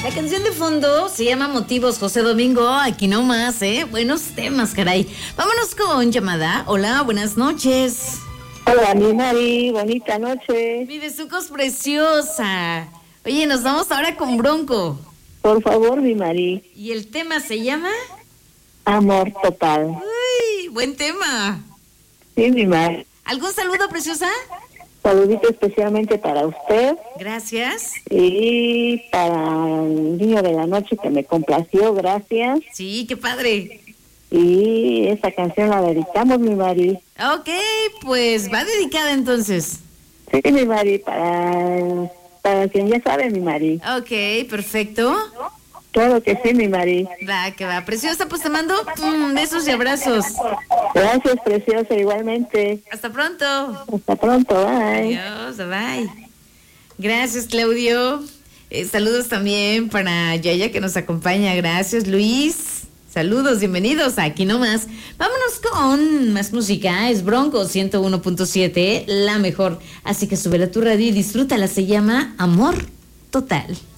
La canción de fondo se llama Motivos, José Domingo, aquí nomás, buenos temas, caray. Vámonos con llamada. Hola, buenas noches. Hola, mi Mari, bonita noche. Mi besucos preciosa. Oye, nos vamos ahora con Bronco. Por favor, mi Mari. ¿Y el tema se llama? Amor total. Uy, buen tema. Sí, mi Mari. ¿Algún saludo, preciosa? Saludito especialmente para usted. Gracias. Y para el niño de la noche que me complació, gracias. Sí, qué padre. Y esa canción la dedicamos, mi Mari. Ok, pues va dedicada entonces. Sí, mi Mari, para quien ya sabe, mi Mari. Ok, perfecto. Claro que sí, mi Mari. Va, que va. Preciosa, pues te mando besos y abrazos. Gracias, preciosa, igualmente. Hasta pronto. Hasta pronto, bye. Adiós, bye. Gracias, Claudio. Saludos también para Yaya que nos acompaña. Gracias, Luis. Saludos, bienvenidos a Aquí Nomás. Vámonos con más música. Es Bronco 101.7, la mejor. Así que súbela a tu radio y disfrútala. Se llama Amor Total.